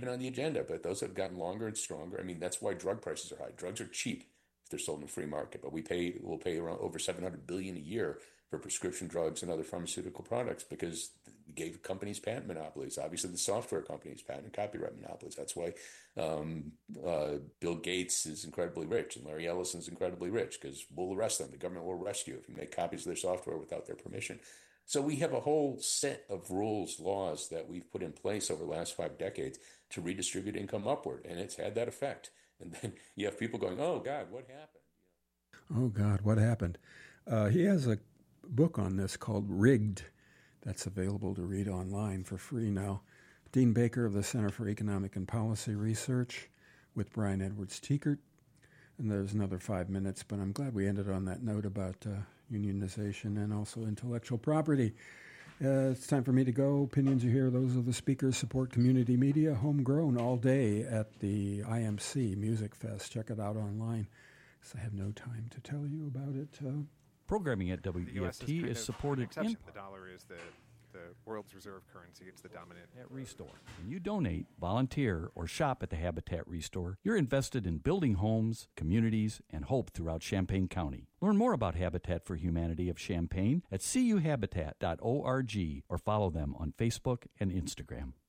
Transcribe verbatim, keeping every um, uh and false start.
been on the agenda, but those have gotten longer and stronger. I mean, that's why drug prices are high. Drugs are cheap if they're sold in the free market, but we pay we'll pay around over seven hundred billion dollars a year for prescription drugs and other pharmaceutical products because we gave companies patent monopolies. Obviously, the software companies patent and copyright monopolies. That's why um, uh, Bill Gates is incredibly rich and Larry Ellison's incredibly rich because we'll arrest them. The government will arrest you if you make copies of their software without their permission. So we have a whole set of rules, laws that we've put in place over the last five decades to redistribute income upward, and it's had that effect. And then you have people going, "Oh God, what happened?" Oh God, what happened? Uh, he has a book on this called Rigged that's available to read online for free now. Dean Baker of the Center for Economic and Policy Research with Brian Edwards Tiekert. And there's another five minutes, but I'm glad we ended on that note about uh, unionization and also intellectual property. Uh, it's time for me to go. Opinions you hear, those of the speakers. Support community media, homegrown all day at the I M C Music Fest. Check it out online, because I have no time to tell you about it. Uh, Programming at W E F T is supported exception. in The dollar is the, the world's reserve currency. It's the dominant. Habitat Restore. When you donate, volunteer, or shop at the Habitat Restore, you're invested in building homes, communities, and hope throughout Champaign County. Learn more about Habitat for Humanity of Champaign at c u habitat dot org or follow them on Facebook and Instagram.